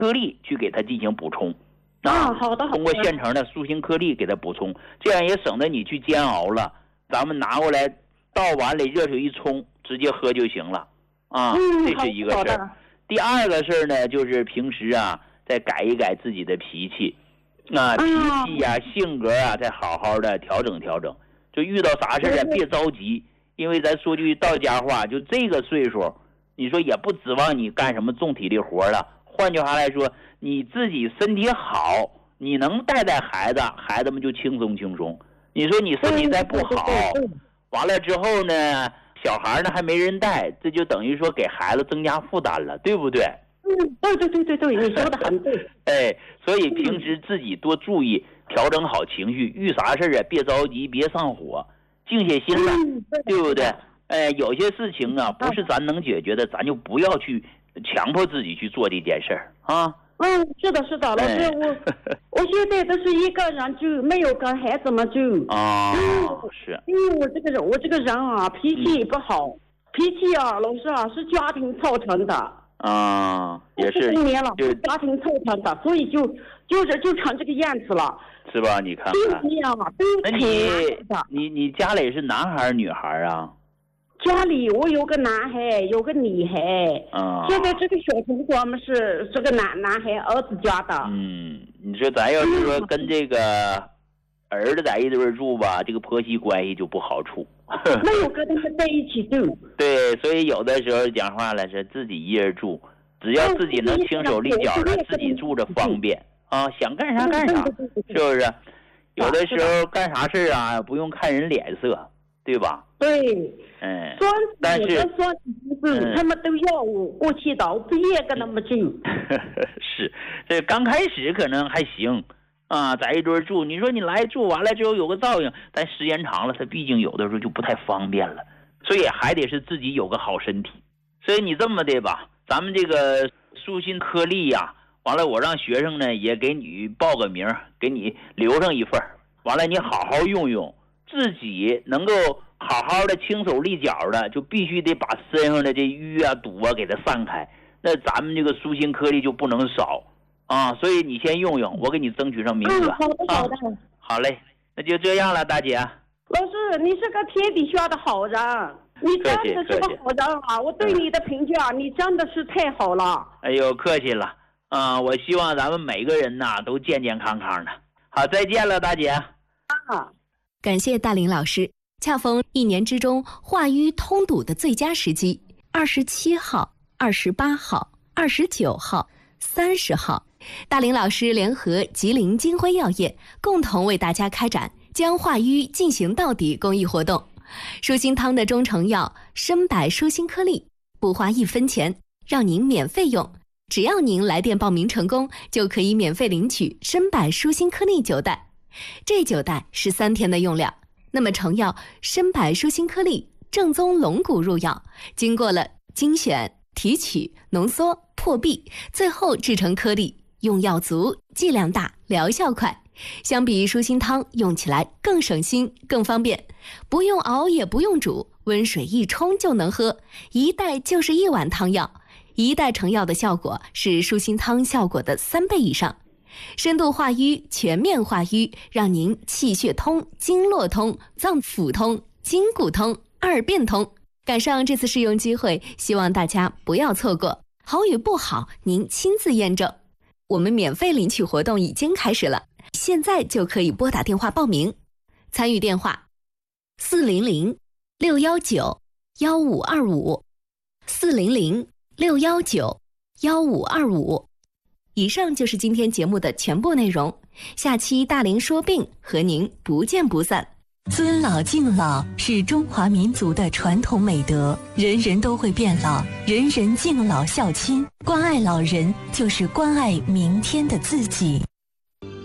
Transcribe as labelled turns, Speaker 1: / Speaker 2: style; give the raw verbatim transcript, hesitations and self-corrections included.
Speaker 1: 颗粒去给它进行补充。
Speaker 2: 啊，好的好的。
Speaker 1: 通过现成的舒心颗粒给它补充，这样也省得你去煎熬了。咱们拿过来倒碗里热水一冲，直接喝就行了啊。
Speaker 2: 嗯，
Speaker 1: 这是一个事儿。第二个事儿呢，就是平时啊，再改一改自己的脾气，啊，脾气呀、啊、性格啊，再好好的调整调整。就遇到啥事啊，别着急，因为咱说句到家话，就这个岁数，你说也不指望你干什么重体力活了。换句话来说，你自己身体好，你能带带孩子，孩子们就轻松轻松。你说你身体再不好，完了之后呢，小孩呢还没人带，这就等于说给孩子增加负担了，对不对？
Speaker 2: 嗯，对对对对对，你说的很对。
Speaker 1: 哎，所以平时自己多注意，调整好情绪，遇啥事啊别着急，别上火，静下心来，
Speaker 2: 嗯、对,
Speaker 1: 对不对？哎，有些事情啊，不是咱能解决的，咱就不要去强迫自己去做这件事儿啊。
Speaker 2: 嗯，是的，是的，老师，哎、我我现在都是一个人住，没有跟孩子们住。
Speaker 1: 啊、哦，是。
Speaker 2: 因为我这个人，我这个人啊，脾气也不好，嗯、脾气啊，老师啊，是家庭造成的。
Speaker 1: 啊，也是。
Speaker 2: 多年了，是家庭造成的，所以就就是就成这个样子了。
Speaker 1: 是吧？你看看。那你你你家里是男孩女孩啊？
Speaker 2: 家里我有个男孩，有个女孩。
Speaker 1: 啊、嗯。
Speaker 2: 现在这个小同学们是这个男男孩儿子家的。
Speaker 1: 嗯，你说咱要是说跟这个儿子在一堆住吧，这个婆媳关系就不好处。
Speaker 2: 没有跟他们在一起住。
Speaker 1: 对，所以有的时候讲话了是自己一人住，只要自己能轻手利脚的，自己住着方便啊，想干啥干啥，是不是？有的时候干啥事啊，不用看人脸色。对吧？
Speaker 2: 对，
Speaker 1: 嗯，
Speaker 2: 但是说嗯，他们都要我过去的，我不愿跟他们住。
Speaker 1: 是，这刚开始可能还行啊，在一堆住，你说你来住完了之后有个照应，但时间长了，它毕竟有的时候就不太方便了，所以还得是自己有个好身体。所以你这么的吧，咱们这个舒心颗粒呀，完了我让学生呢也给你报个名，给你留上一份，完了你好好用用。自己能够好好的轻手利脚的，就必须得把身上的这瘀啊堵啊给它散开，那咱们这个舒心颗粒就不能少啊，所以你先用用，我给你争取上名额。
Speaker 2: 嗯，好的好的、
Speaker 1: 啊、好嘞，那就这样了，大姐。
Speaker 2: 老师，你是个天底下的好人，你真的是个好人啊！我对你的评价、嗯，你真的是太好了。
Speaker 1: 哎呦，客气了啊！我希望咱们每个人呐都健健康康的。好，再见了，大姐。
Speaker 2: 啊。
Speaker 3: 感谢大林老师，恰逢一年之中化瘀通堵的最佳时机，二十七号、二十八号、二十九号、三十号，大林老师联合吉林金辉药业共同为大家开展将化瘀进行到底公益活动。舒心汤的中成药参柏舒心颗粒，不花一分钱，让您免费用。只要您来电报名成功，就可以免费领取参柏舒心颗粒九袋。这九袋是三天的用量。那么成药参柏舒心颗粒正宗龙骨入药，经过了精选、提取、浓缩、破壁，最后制成颗粒，用药足，剂量大，疗效快。相比舒心汤，用起来更省心、更方便，不用熬也不用煮，温水一冲就能喝，一袋就是一碗汤药。一袋成药的效果是舒心汤效果的三倍以上。深度化瘀，全面化瘀，让您气血通、经络通、脏腑通、筋骨通、二便通。赶上这次试用机会，希望大家不要错过。好与不好，您亲自验证。我们免费领取活动已经开始了，现在就可以拨打电话报名。参与电话：四零零六幺九幺五二五，四零零六幺九幺五二五。以上就是今天节目的全部内容，下期大林说病和您不见不散。
Speaker 4: 尊老敬老是中华民族的传统美德，人人都会变老，人人敬老孝亲，关爱老人就是关爱明天的自己。